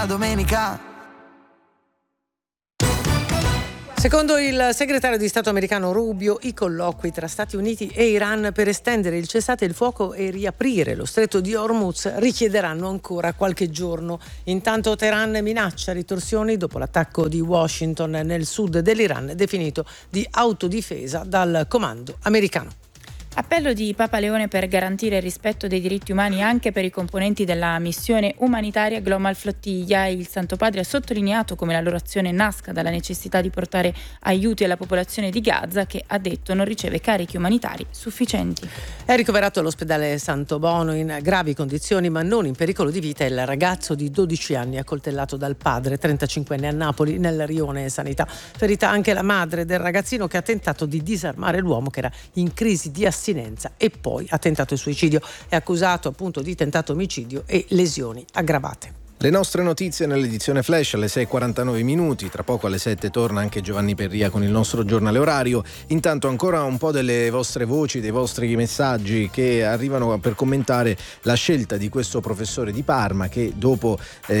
domenica. Secondo il segretario di Stato americano Rubio, i colloqui tra Stati Uniti e Iran per estendere il cessate il fuoco e riaprire lo stretto di Hormuz richiederanno ancora qualche giorno. Intanto Teheran minaccia ritorsioni dopo l'attacco di Washington nel sud dell'Iran, definito di autodifesa dal comando americano. Appello di Papa Leone per garantire il rispetto dei diritti umani anche per i componenti della missione umanitaria Global Flotilla. Il Santo Padre ha sottolineato come la loro azione nasca dalla necessità di portare aiuti alla popolazione di Gaza, che ha detto non riceve carichi umanitari sufficienti. È ricoverato all'ospedale Santo Bono in gravi condizioni ma non in pericolo di vita il ragazzo di 12 anni accoltellato dal padre, 35enne, a Napoli nel rione sanità. Ferita anche la madre del ragazzino, che ha tentato di disarmare l'uomo che era in crisi di assinenza e poi ha tentato il suicidio. È accusato appunto di tentato omicidio e lesioni aggravate. Le nostre notizie nell'edizione Flash alle 6:49 minuti, tra poco alle 7 torna anche Giovanni Perria con il nostro giornale orario. Intanto ancora un po' delle vostre voci, dei vostri messaggi che arrivano per commentare la scelta di questo professore di Parma che dopo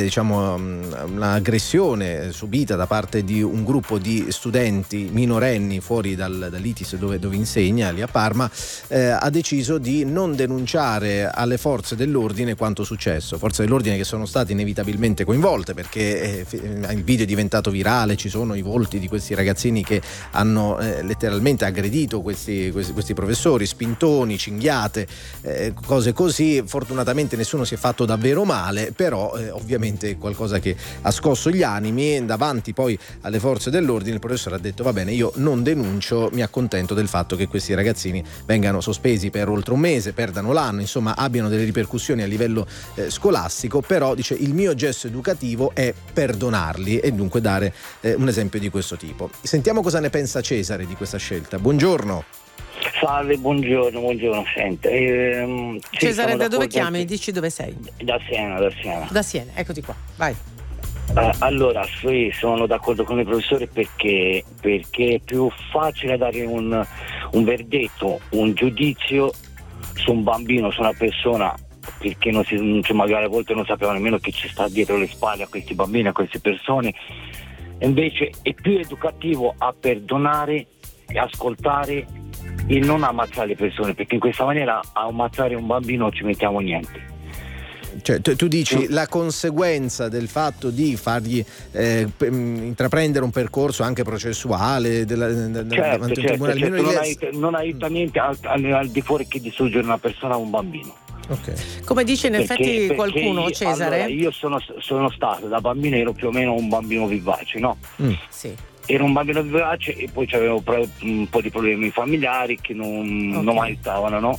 un'aggressione subita da parte di un gruppo di studenti minorenni fuori dall'ITIS dove insegna lì a Parma, ha deciso di non denunciare alle forze dell'ordine quanto successo. Forze dell'ordine che sono state inevitabilmente coinvolte perché il video è diventato virale, ci sono i volti di questi ragazzini che hanno letteralmente aggredito questi professori, spintoni, cinghiate, cose così. Fortunatamente nessuno si è fatto davvero male, però ovviamente qualcosa che ha scosso gli animi. Davanti poi alle forze dell'ordine il professore ha detto va bene, io non denuncio, mi accontento del fatto che questi ragazzini vengano sospesi per oltre un mese, perdano l'anno, insomma abbiano delle ripercussioni a livello scolastico, però dice il mio gesto educativo è perdonarli e dunque dare un esempio di questo tipo. Sentiamo cosa ne pensa Cesare di questa scelta. Buongiorno. Salve, buongiorno. Senta, Cesare, da dove chiami? Dici dove sei? Da Siena. Da Siena, eccoti qua, vai. Allora, sì, sono d'accordo con il professore perché è più facile dare un verdetto, un giudizio su un bambino, su una persona, perché magari a volte non sappiamo nemmeno chi ci sta dietro le spalle a questi bambini, a queste persone. Invece è più educativo a perdonare e ascoltare e non ammazzare le persone, perché in questa maniera a ammazzare un bambino non ci mettiamo niente. Cioè tu dici la conseguenza del fatto di fargli intraprendere un percorso anche processuale davanti a un tribunale. Non aiuta niente al di fuori che distruggere una persona o un bambino. Okay. Come dice in effetti qualcuno, Cesare? Allora, io sono stato da bambino, ero più o meno un bambino vivace, no? Sì. Ero un bambino vivace e poi avevo un po' di problemi familiari che non mi aiutavano, no?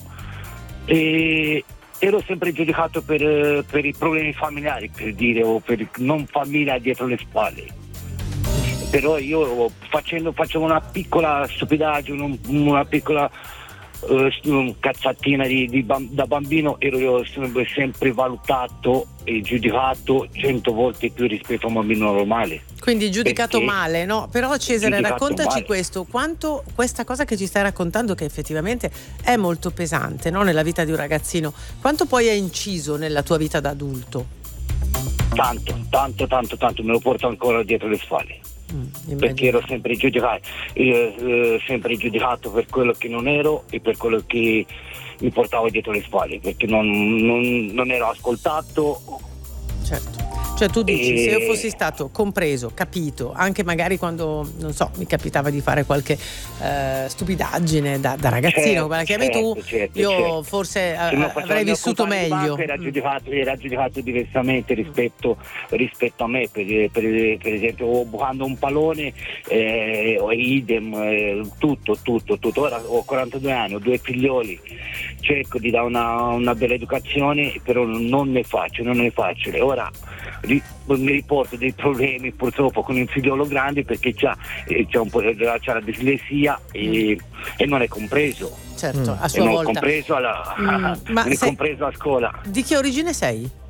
E ero sempre giudicato per i problemi familiari, per dire, o per non famiglia dietro le spalle. Però io facevo una piccola stupidaggine, una piccola cazzatina da bambino, ero sempre valutato e giudicato 100 volte più rispetto a un bambino normale. Quindi giudicato male, no? Però Cesare, raccontaci male. Questo, quanto questa cosa che ci stai raccontando, che effettivamente è molto pesante, no? Nella vita di un ragazzino, quanto poi ha inciso nella tua vita da adulto? Tanto, me lo porto ancora dietro le spalle. Perché ero sempre giudicato per quello che non ero e per quello che mi portavo dietro le spalle, perché non ero ascoltato. Certo. Cioè tu dici, se io fossi stato compreso, capito, anche magari quando, non so, mi capitava di fare qualche stupidaggine da ragazzino, quella che avevi tu, io forse avrei vissuto meglio. Era giudicato diversamente rispetto a me, per esempio, bucando un pallone, idem, tutto. Ora ho 42 anni, ho 2 figlioli, cerco di dare una bella educazione, però non è facile. Ora mi riporto dei problemi purtroppo con il figliolo grande, perché c'ha la dislessia e non è compreso. Certo, a sua volta. Non è compreso a scuola. Di che origine sei?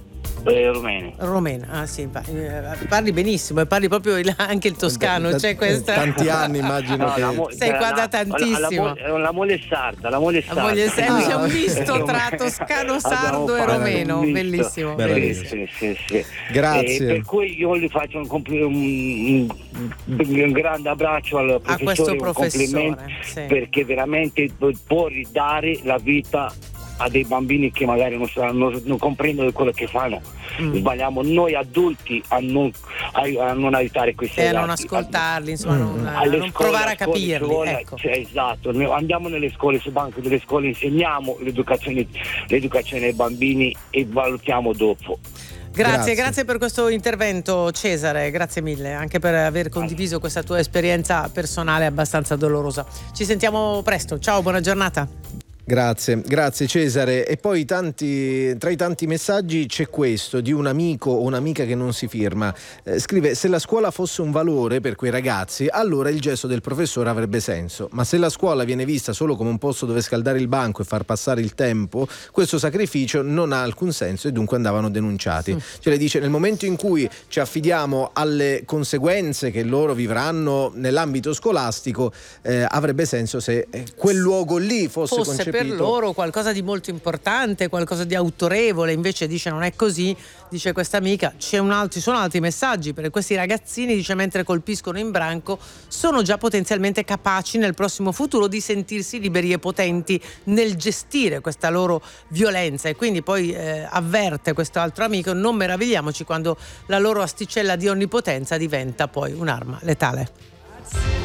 Rumene. Romena, sì, parli benissimo e parli proprio anche il toscano, c'è questa... Tanti anni immagino che... Sei qua da tantissimo. La moglie è sarda, C'è un misto tra toscano, sardo e romeno, bellissimo. Sì. Grazie. Per cui io gli faccio un grande abbraccio al professore, a questo professore, un complimento, perché veramente può ridare la vita a dei bambini che magari non comprendono quello che fanno. Sbagliamo noi adulti a non aiutare questi ragazzi, a non ascoltarli, insomma, a non provare a capirli, ecco. Esatto, andiamo nelle scuole, sul banco delle scuole, insegniamo l'educazione ai bambini e valutiamo dopo. Grazie per questo intervento, Cesare, grazie mille anche per aver condiviso questa tua esperienza personale abbastanza dolorosa. Ci sentiamo presto, ciao, buona giornata. Grazie Cesare. E poi tra i tanti messaggi c'è questo di un amico o un'amica che non si firma. Scrive: se la scuola fosse un valore per quei ragazzi, allora il gesto del professore avrebbe senso, ma se la scuola viene vista solo come un posto dove scaldare il banco e far passare il tempo, questo sacrificio non ha alcun senso e dunque andavano denunciati. Cioè, le dice, nel momento in cui ci affidiamo alle conseguenze che loro vivranno nell'ambito scolastico, avrebbe senso se quel luogo lì fosse concepito per loro qualcosa di molto importante, qualcosa di autorevole. Invece dice non è così, dice questa amica. Ci sono altri messaggi per questi ragazzini, dice, mentre colpiscono in branco sono già potenzialmente capaci nel prossimo futuro di sentirsi liberi e potenti nel gestire questa loro violenza. E quindi poi avverte questo altro amico: non meravigliamoci quando la loro asticella di onnipotenza diventa poi un'arma letale.